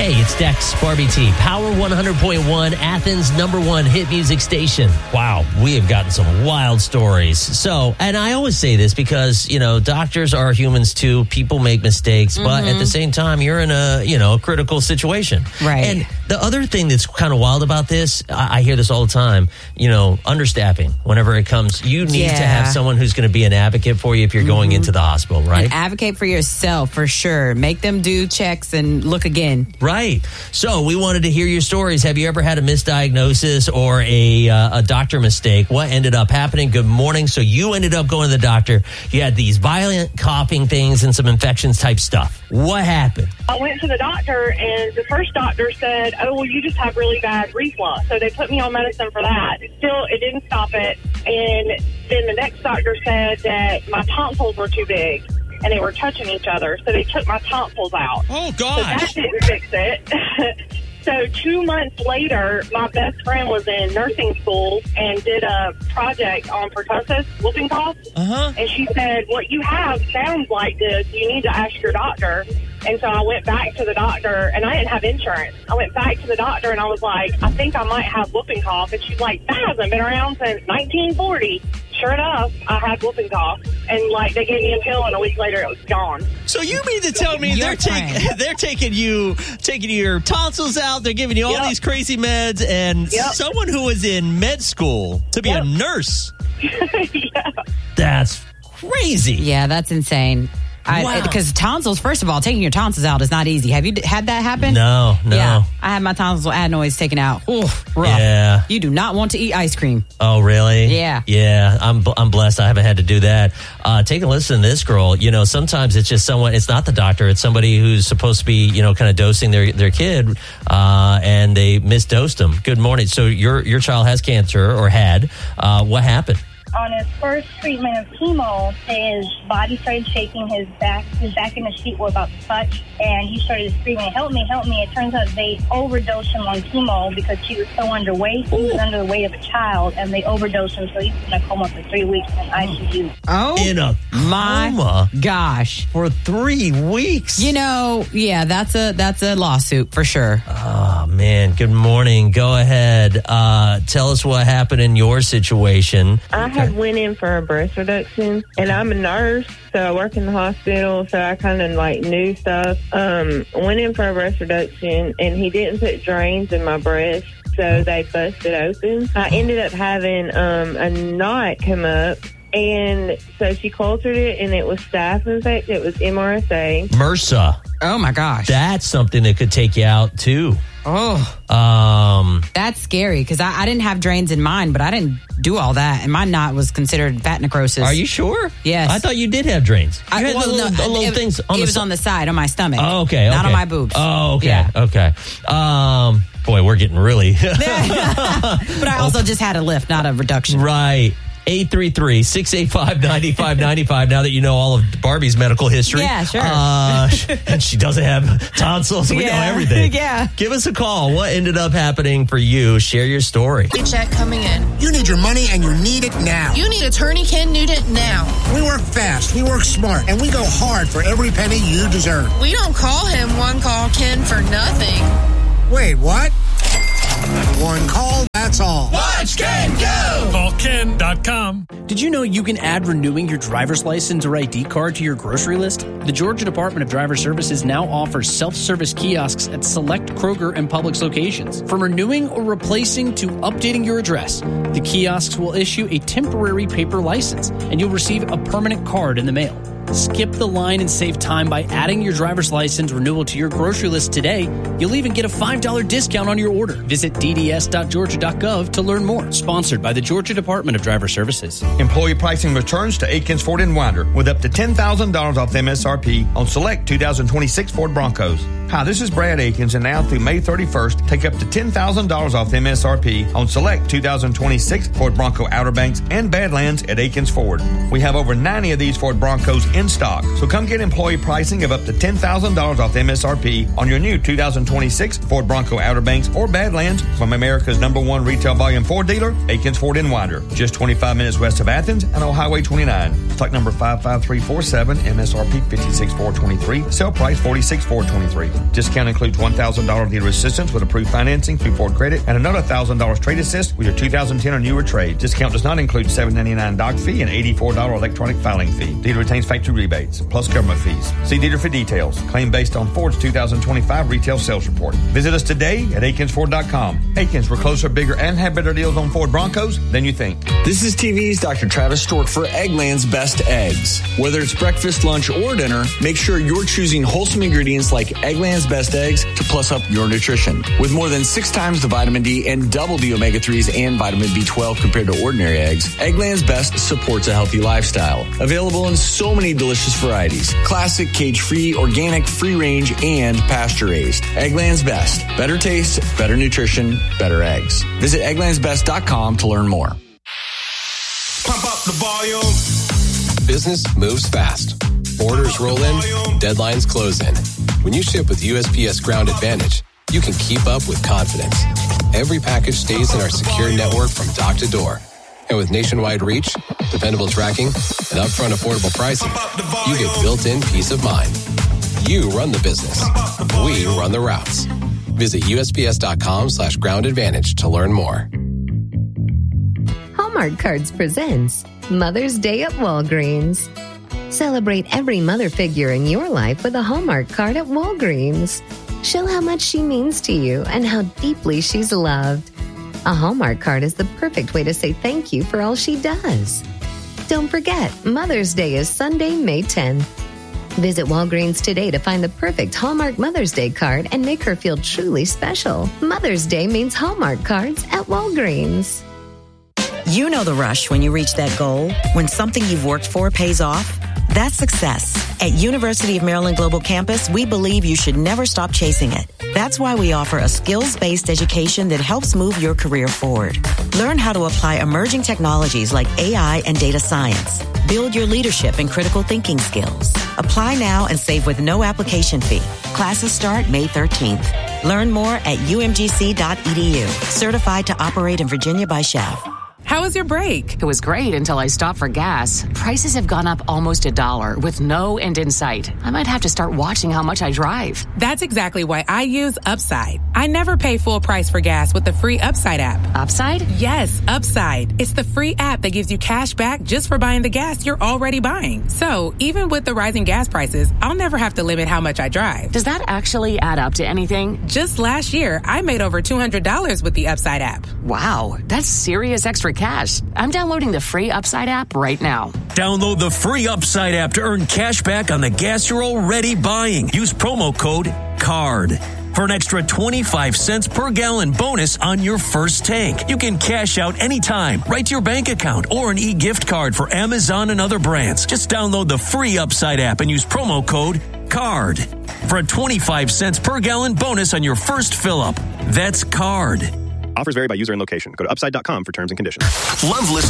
Hey, it's Dex, Barbie T, Power 100.1, Athens' #1 hit music station. Wow, we have gotten some wild stories. So, and I always say this because, doctors are humans too. People make mistakes, but at the same time, you're in a critical situation. Right. And the other thing that's kind of wild about this, I hear this all the time, understaffing. Whenever it comes, you need to have someone who's going to be an advocate for you if you're going into the hospital, right? And advocate for yourself, for sure. Make them do checks and look again. Right. So we wanted to hear your stories. Have you ever had a misdiagnosis or a doctor mistake? What ended up happening? Good morning. So you ended up going to the doctor. You had these violent coughing things and some infections type stuff. What happened? I went to the doctor, and the first doctor said, oh, well, you just have really bad reflux. So they put me on medicine for that. Still, it didn't stop it. And then the next doctor said that my tonsils were too big, and they were touching each other. So they took my tonsils out. Oh, So that didn't fix it. So 2 months later, my best friend was in nursing school and did a project on pertussis, whooping cough. And she said, what you have sounds like this. You need to ask your doctor. And so I went back to the doctor, and I didn't have insurance. I went back to the doctor, and I was like, I think I might have whooping cough. And she's like, that hasn't been around since 1940. Sure enough, I had whooping cough. And, they gave me a pill, and a week later, it was gone. So you mean to tell me they're taking your tonsils out, they're giving you all these crazy meds, and someone who was in med school to be a nurse? Yeah. That's crazy. Yeah, that's insane. Because tonsils, first of all, taking your tonsils out is not easy. Have you had that happen? No. Yeah, I had my tonsil adenoids taken out. Ooh, rough. Yeah. You do not want to eat ice cream. Oh, really? Yeah. Yeah, I'm blessed. I haven't had to do that. Take a listen to this girl. Sometimes it's just someone, it's not the doctor, it's somebody who's supposed to be, kind of dosing their kid, and they misdosed them. Good morning. So your child has cancer or had. What happened? On his first treatment of chemo, his body started shaking, his back and his feet were about to touch, and he started screaming, help me, help me. It turns out they overdosed him on chemo because he was so underweight. He was under the weight of a child, and they overdosed him, so he's in a coma for 3 weeks in ICU. Oh, in a my coma gosh. For 3 weeks. That's a lawsuit for sure. Oh, man. Good morning. Go ahead. Tell us what happened in your situation. I had went in for a breast reduction, and I'm a nurse, so I work in the hospital, so I kind of knew stuff. Went in for a breast reduction, and he didn't put drains in my breast, so they busted open. I ended up having a knot come up, and so she cultured it, and it was staph infection. It was MRSA. MRSA. Oh my gosh. That's something that could take you out too. Oh. That's scary because I didn't have drains in mine, but I didn't do all that, and my knot was considered fat necrosis. Are you sure? Yes. I thought you did have drains. You had little things on it was on the side, on my stomach. Oh, okay. Not on my boobs. Oh, okay. Yeah. Okay. Boy, we're getting really. But I also just had a lift, not a reduction. Right. 833-685-9595. Now that you know all of Barbie's medical history. Yeah, sure. And she doesn't have tonsils. We know everything. Yeah. Give us a call. What ended up happening for you? Share your story. Check coming in. You need your money and you need it now. You need attorney Ken Nugent now. We work fast, we work smart, and we go hard for every penny you deserve. We don't call him One Call Ken for nothing. Wait, what? One call, that's all. Watch Ken go! Call Ken.com. Did you know you can add renewing your driver's license or ID card to your grocery list? The Georgia Department of Driver Services now offers self-service kiosks at select Kroger and Publix locations. From renewing or replacing to updating your address, the kiosks will issue a temporary paper license, and you'll receive a permanent card in the mail. Skip the line and save time by adding your driver's license renewal to your grocery list today. You'll even get a $5 discount on your order. Visit dds.georgia.gov to learn more. Sponsored by the Georgia Department of Driver Services. Employee pricing returns to Aikens Ford and Winder with up to $10,000 off MSRP on select 2026 Ford Broncos. Hi, this is Brad Aikens, and now through May 31st, take up to $10,000 off MSRP on select 2026 Ford Bronco Outer Banks and Badlands at Aikens Ford. We have over 90 of these Ford Broncos in in stock. So come get employee pricing of up to $10,000 off MSRP on your new 2026 Ford Bronco Outer Banks or Badlands from America's #1 retail volume Ford dealer, Aikens Ford in Winder. Just 25 minutes west of Athens and on Highway 29. Stock number 55347, MSRP $56,423, sale price $46,423. Discount includes $1,000 dealer assistance with approved financing through Ford Credit and another $1,000 trade assist with your 2010 or newer trade. Discount does not include $7.99 doc fee and $84 electronic filing fee. Dealer retains factory rebates plus government fees. See dealer for details. Claim based on Ford's 2025 retail sales report. Visit us today at AkinsFord.com. Aikens, we're closer, bigger, and have better deals on Ford Broncos than you think. This is TV's Dr. Travis Stork for Eggland's Best Eggs. Whether it's breakfast, lunch, or dinner, make sure you're choosing wholesome ingredients like Eggland's Best Eggs to plus up your nutrition. With more than 6 times the vitamin D and double the omega-3s and vitamin B12 compared to ordinary eggs, Eggland's Best supports a healthy lifestyle. Available in so many delicious varieties. Classic, cage-free, organic, free-range, and pasture-raised. Eggland's Best. Better taste, better nutrition, better eggs. Visit egglandsbest.com to learn more. Pump up the volume. Business moves fast. Orders roll in, deadlines close in. When you ship with USPS Ground Advantage, you can keep up with confidence. Every package stays in our secure network from dock to door. And with nationwide reach, dependable tracking, and upfront affordable pricing, you get built-in peace of mind. You run the business. We run the routes. Visit USPS.com/Ground Advantage to learn more. Hallmark Cards presents Mother's Day at Walgreens. Celebrate every mother figure in your life with a Hallmark card at Walgreens. Show how much she means to you and how deeply she's loved. A Hallmark card is the perfect way to say thank you for all she does. Don't forget, Mother's Day is Sunday, May 10th. Visit Walgreens today to find the perfect Hallmark Mother's Day card and make her feel truly special. Mother's Day means Hallmark cards at Walgreens. You know the rush when you reach that goal, when something you've worked for pays off. That's success. At University of Maryland Global Campus, we believe you should never stop chasing it. That's why we offer a skills-based education that helps move your career forward. Learn how to apply emerging technologies like AI and data science. Build your leadership and critical thinking skills. Apply now and save with no application fee. Classes start May 13th. Learn more at umgc.edu. Certified to operate in Virginia by Chev. How was your break? It was great until I stopped for gas. Prices have gone up almost $1 with no end in sight. I might have to start watching how much I drive. That's exactly why I use Upside. I never pay full price for gas with the free Upside app. Upside? Yes, Upside. It's the free app that gives you cash back just for buying the gas you're already buying. So even with the rising gas prices, I'll never have to limit how much I drive. Does that actually add up to anything? Just last year, I made over $200 with the Upside app. Wow, that's serious extra cash. I'm downloading the free Upside app right now. Download the free Upside app to earn cash back on the gas you're already buying. Use promo code CARD for an extra 25 cents per gallon bonus on your first tank. You can cash out anytime, right to your bank account, or an e-gift card for Amazon and other brands. Just download the free Upside app and use promo code CARD for a 25 cents per gallon bonus on your first fill-up. That's CARD. Offers vary by user and location. Go to upside.com for terms and conditions. Love listening